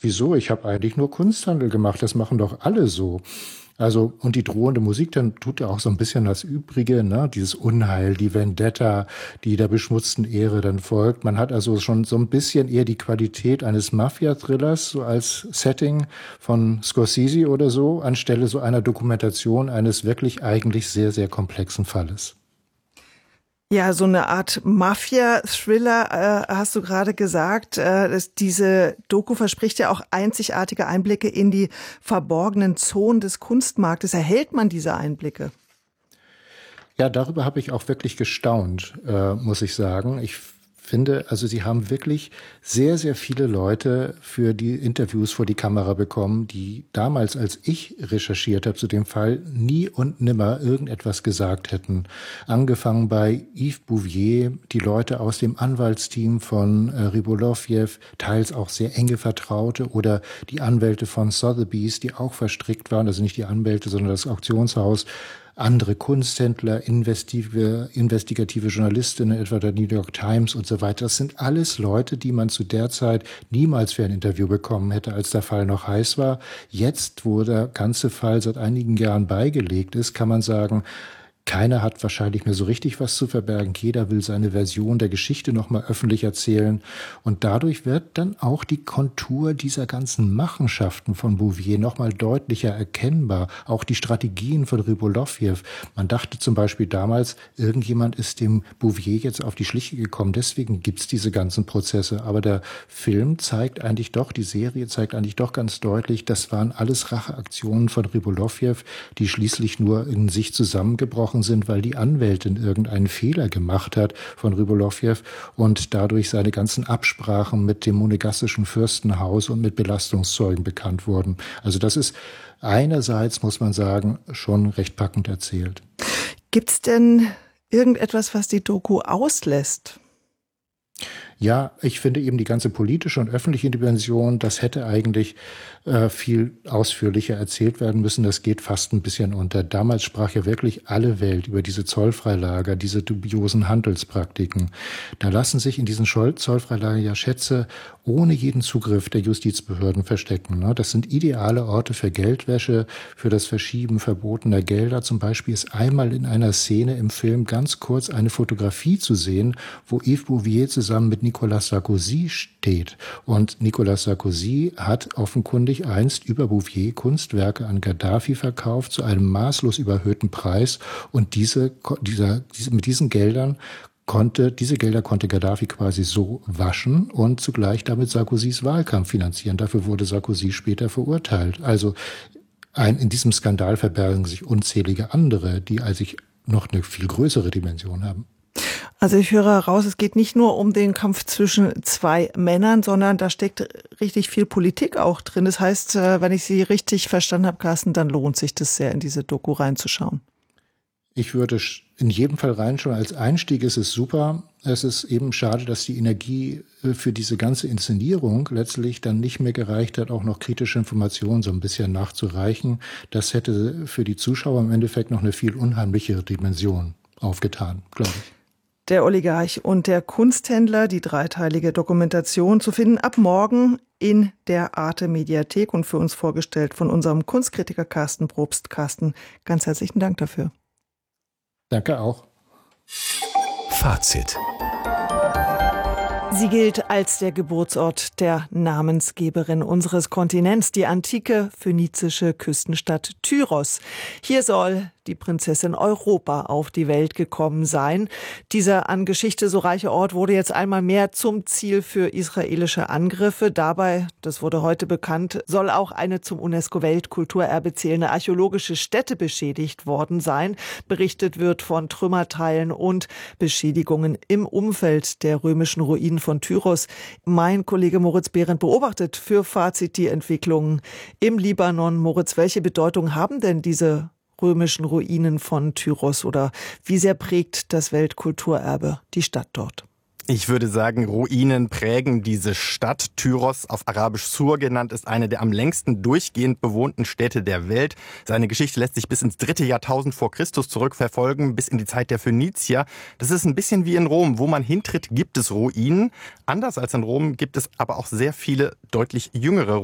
Wieso? Ich habe eigentlich nur Kunsthandel gemacht. Das machen doch alle so. Also, und die drohende Musik, dann tut ja auch so ein bisschen das Übrige, ne? Dieses Unheil, die Vendetta, die der beschmutzten Ehre dann folgt. Man hat also schon so ein bisschen eher die Qualität eines Mafia-Thrillers, so als Setting von Scorsese oder so, anstelle so einer Dokumentation eines wirklich eigentlich sehr, sehr komplexen Falles. Ja, so eine Art Mafia-Thriller, hast du gerade gesagt. Diese Doku verspricht ja auch einzigartige Einblicke in die verborgenen Zonen des Kunstmarktes. Erhält man diese Einblicke? Ja, darüber habe ich auch wirklich gestaunt, muss ich sagen. Ich finde, also sie haben wirklich sehr, sehr viele Leute für die Interviews vor die Kamera bekommen, die damals, als ich recherchiert habe zu dem Fall, nie und nimmer irgendetwas gesagt hätten. Angefangen bei Yves Bouvier, die Leute aus dem Anwaltsteam von Rybolovlev, teils auch sehr enge Vertraute, oder die Anwälte von Sotheby's, die auch verstrickt waren, also nicht die Anwälte, sondern das Auktionshaus. Andere Kunsthändler, investigative Journalistinnen, etwa der New York Times und so weiter. Das sind alles Leute, die man zu der Zeit niemals für ein Interview bekommen hätte, als der Fall noch heiß war. Jetzt, wo der ganze Fall seit einigen Jahren beigelegt ist, kann man sagen, keiner hat wahrscheinlich mehr so richtig was zu verbergen. Jeder will seine Version der Geschichte nochmal öffentlich erzählen. Und dadurch wird dann auch die Kontur dieser ganzen Machenschaften von Bouvier nochmal deutlicher erkennbar. Auch die Strategien von Rybolovlev. Man dachte zum Beispiel damals, irgendjemand ist dem Bouvier jetzt auf die Schliche gekommen. Deswegen gibt's diese ganzen Prozesse. Aber der Film zeigt eigentlich doch, die Serie zeigt eigentlich doch ganz deutlich, das waren alles Racheaktionen von Rybolovlev, die schließlich nur in sich zusammengebrochen sind, weil die Anwältin irgendeinen Fehler gemacht hat von Rybolovlev und dadurch seine ganzen Absprachen mit dem monegassischen Fürstenhaus und mit Belastungszeugen bekannt wurden. Also das ist einerseits, muss man sagen, schon recht packend erzählt. Gibt's denn irgendetwas, was die Doku auslässt? Ja, ich finde eben die ganze politische und öffentliche Dimension, das hätte eigentlich viel ausführlicher erzählt werden müssen. Das geht fast ein bisschen unter. Damals sprach ja wirklich alle Welt über diese Zollfreilager, diese dubiosen Handelspraktiken. Da lassen sich in diesen Zollfreilager ja Schätze ohne jeden Zugriff der Justizbehörden verstecken. Ne? Das sind ideale Orte für Geldwäsche, für das Verschieben verbotener Gelder. Zum Beispiel ist einmal in einer Szene im Film ganz kurz eine Fotografie zu sehen, wo Yves Bouvier zusammen mit Nicolas Sarkozy steht. Und Nicolas Sarkozy hat offenkundig einst über Bouvier Kunstwerke an Gaddafi verkauft zu einem maßlos überhöhten Preis. Und mit diesen Geldern konnte Gaddafi quasi so waschen und zugleich damit Sarkozys Wahlkampf finanzieren. Dafür wurde Sarkozy später verurteilt. Also in diesem Skandal verbergen sich unzählige andere, die eigentlich noch eine viel größere Dimension haben. Also ich höre heraus, es geht nicht nur um den Kampf zwischen zwei Männern, sondern da steckt richtig viel Politik auch drin. Das heißt, wenn ich Sie richtig verstanden habe, Carsten, dann lohnt sich das sehr, in diese Doku reinzuschauen. Ich würde in jedem Fall reinschauen. Als Einstieg ist es super. Es ist eben schade, dass die Energie für diese ganze Inszenierung letztlich dann nicht mehr gereicht hat, auch noch kritische Informationen so ein bisschen nachzureichen. Das hätte für die Zuschauer im Endeffekt noch eine viel unheimlichere Dimension aufgetan, glaube ich. Der Oligarch und der Kunsthändler, die dreiteilige Dokumentation zu finden ab morgen in der Arte-Mediathek und für uns vorgestellt von unserem Kunstkritiker Carsten Probst. Carsten, ganz herzlichen Dank dafür. Danke auch. Fazit. Sie gilt als der Geburtsort der Namensgeberin unseres Kontinents, die antike phönizische Küstenstadt Tyros. Hier soll die Prinzessin Europa auf die Welt gekommen sein. Dieser an Geschichte so reiche Ort wurde jetzt einmal mehr zum Ziel für israelische Angriffe. Dabei, das wurde heute bekannt, soll auch eine zum UNESCO-Weltkulturerbe zählende archäologische Stätte beschädigt worden sein. Berichtet wird von Trümmerteilen und Beschädigungen im Umfeld der römischen Ruinen von Tyros. Mein Kollege Moritz Behrendt beobachtet für Fazit die Entwicklungen im Libanon. Moritz, welche Bedeutung haben denn diese römischen Ruinen von Tyros oder wie sehr prägt das Weltkulturerbe die Stadt dort? Ich würde sagen, Ruinen prägen diese Stadt. Tyros, auf Arabisch Sur genannt, ist eine der am längsten durchgehend bewohnten Städte der Welt. Seine Geschichte lässt sich bis ins 3. Jahrtausend vor Christus zurückverfolgen, bis in die Zeit der Phönizier. Das ist ein bisschen wie in Rom. Wo man hintritt, gibt es Ruinen. Anders als in Rom gibt es aber auch sehr viele deutlich jüngere Ruinen.